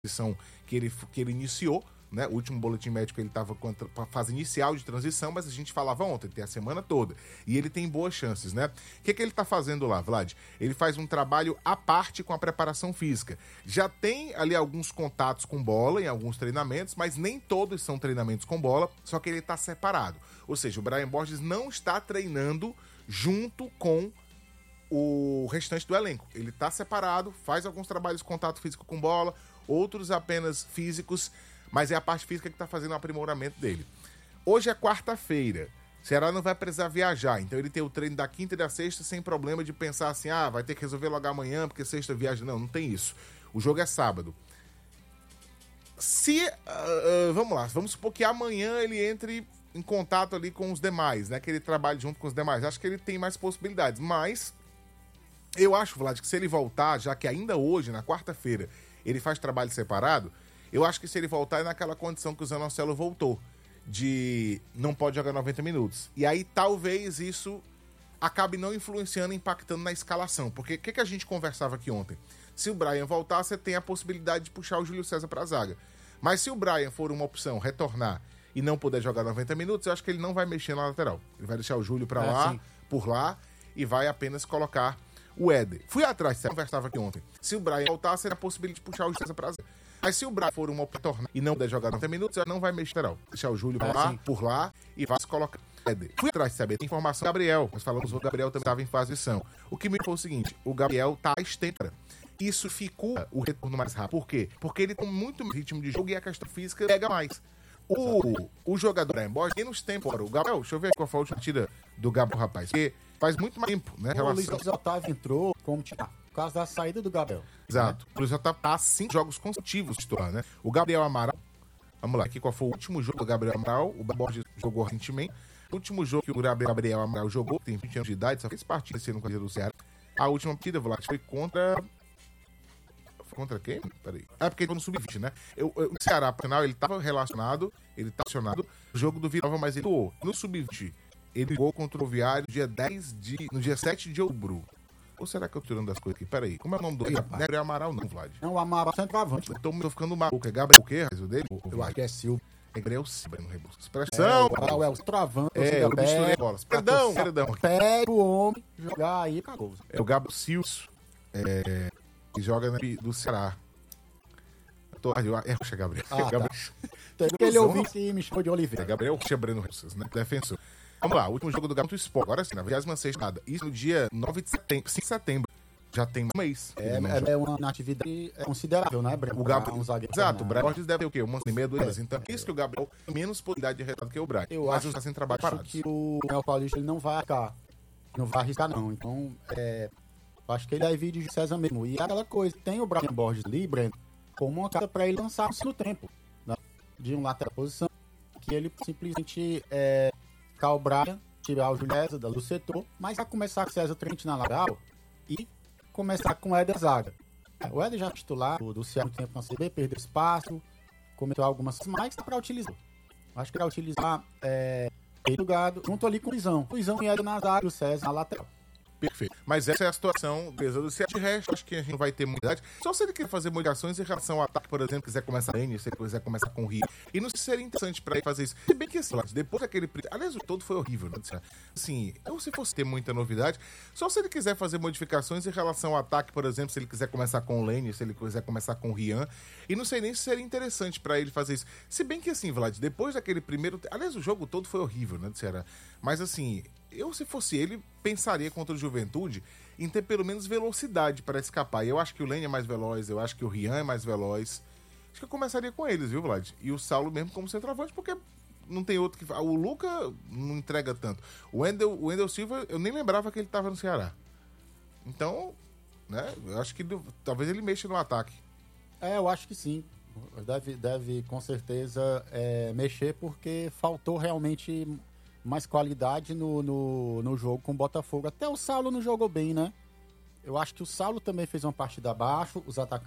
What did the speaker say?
transição que ele iniciou, né? O último boletim médico ele estava com a fase inicial de transição, mas a gente falava ontem, tem a semana toda. E ele tem boas chances, né? O que ele está fazendo lá, Vlad? Ele faz um trabalho à parte com a preparação física. Já tem ali alguns contatos com bola em alguns treinamentos, mas nem todos são treinamentos com bola, só que ele está separado. Ou seja, o Brian Borges não está treinando junto com o restante do elenco. Ele está separado, faz alguns trabalhos de contato físico com bola, outros apenas físicos, mas é a parte física que está fazendo o aprimoramento dele. Hoje é quarta-feira. Ceará não vai precisar viajar, então ele tem o treino da quinta e da sexta sem problema de pensar assim, vai ter que resolver logo amanhã porque sexta viaja. Não tem isso. O jogo é sábado. Vamos lá, vamos supor que amanhã ele entre em contato ali com os demais, né? Que ele trabalhe junto com os demais. Acho que ele tem mais possibilidades, mas eu acho, Vlad, que se ele voltar, já que ainda hoje, na quarta-feira, ele faz trabalho separado, eu acho que se ele voltar é naquela condição que o Zanocelo voltou, de não pode jogar 90 minutos. E aí talvez isso acabe não influenciando, impactando na escalação. Porque o que a gente conversava aqui ontem? Se o Brian voltar, você tem a possibilidade de puxar o Júlio César para a zaga. Mas se o Brian for uma opção, retornar e não puder jogar 90 minutos, eu acho que ele não vai mexer na lateral. Ele vai deixar o Júlio para lá, por lá, e vai apenas colocar o Éder. Fui atrás, você conversava aqui ontem. Se o Brian voltar, seria a possibilidade de puxar o Júlio César para a zaga. Mas se o Brian for uma retornar e não puder jogar 90 minutos, ela não vai mexer lateral. Deixar o Júlio por lá e vai se colocar Éder. Fui atrás de saber. Tem informação do Gabriel. Nós falamos que o Gabriel também estava em fase de transição. O que me foi o seguinte, o Gabriel tá mais tempo. Isso ficou o retorno mais rápido. Por quê? Porque ele tem muito ritmo de jogo e a questão física pega mais. O jogador Brian Borges tem nos tempos. O Gabriel, deixa eu ver qual foi a última partida do Gabriel, rapaz. Porque faz muito mais tempo, né? O Luiz Otávio entrou como titular por causa da saída do Gabriel. Exato. Né? O Luiz Otávio tá 5 jogos consecutivos titular, né? O Gabriel Amaral, vamos lá, aqui qual foi o último jogo do Gabriel Amaral? O Borges jogou recentemente. O último jogo que o Gabriel Amaral jogou, tem 20 anos de idade, só fez partida esse ano com a do Ceará. A última partida, Vlad, foi contra... Contra quem? Peraí. Porque ele foi no Sub-20, né? O Ceará, final, ele estava relacionado, ele tá acionado no jogo do Vila Nova, mas ele atuou no Sub-20. Ele jogou contra o Viário no dia 7 de outubro. Ou será que eu tô tirando das coisas aqui? Peraí. Como é o nome do... Não é Gabriel Amaral, não, Vlad. Não, o Amaral é centroavante. Tô ficando maluco. É Gabriel o quê, Raiz, o dele? Eu acho que é Silva. É Gabriel Silva, no Rebus. Expressão! É o centroavante. Eu misturei bolas. Perdão. Pega o homem, jogar aí pra gol. É o Gabriel Silva. Que joga do Ceará. Rocha Gabriel. Tá. Ele ouviu e me chamou de Oliveira. Gabriel Rocha Breno Russas, né? Defensor. Vamos lá, o último jogo do Gabriel Sport. Agora sim, na 26ª nada. Isso no dia 9 de setembro, 5 de setembro. Já tem um mês. É uma atividade considerável, né, Breno? O Gabriel, exato, o Brian Borges deve ter o quê? Uma semana e meia, 2 meses. Então, isso que o Gabriel tem menos possibilidade de resultado que o Brian. Mas está sem trabalho parado. Que o Mel Paulista ele não vai arriscar. Não vai arriscar, não. Então, acho que ele vai vir de César mesmo. E aquela coisa, tem o Brian Borges ali, Breno, como uma cara para ele lançar no tempo, né? De um lateral posição, que ele simplesmente ficar o Brian, tirar o Júlio César do setor, mas vai começar com o César Trent na lateral e começar com o Éder zaga. O Éder já é titular do Ceará há muito tempo na CB, perdeu espaço, cometeu algumas mais para utilizar. Acho que para utilizar ele jogado junto ali com o Luizão. Luizão e Éder na zaga, o César na lateral. Perfeito. Mas essa é a situação do Ceará. De resto, acho que a gente não vai ter muita idade. Só se ele quer fazer modificações em relação ao ataque, por exemplo, quiser começar bem, se ele quiser começar com o Rio. E não sei se seria interessante pra ele fazer isso. Se bem que assim, depois daquele... Aliás, o todo foi horrível, né? Assim, eu se fosse ter muita novidade, só se ele quiser fazer modificações em relação ao ataque, por exemplo, se ele quiser começar com o Lênin, se ele quiser começar com o Rian. E não sei nem se seria interessante pra ele fazer isso. Se bem que assim, Vlad, depois daquele primeiro... Aliás, o jogo todo foi horrível, né, do Ceará. Mas assim... Eu, se fosse ele, pensaria contra o Juventude em ter pelo menos velocidade para escapar. Eu acho que o Lênin é mais veloz, eu acho que o Rian é mais veloz. Acho que eu começaria com eles, viu, Vlad? E o Saulo mesmo como centroavante, porque não tem outro que... O Luca não entrega tanto. O Wendel Silva, eu nem lembrava que ele estava no Ceará. Então, né, eu acho que talvez ele mexa no ataque. Eu acho que sim. Deve com certeza mexer, porque faltou realmente... mais qualidade no jogo com o Botafogo. Até o Saulo não jogou bem, né? Eu acho que o Saulo também fez uma partida abaixo, os atacantes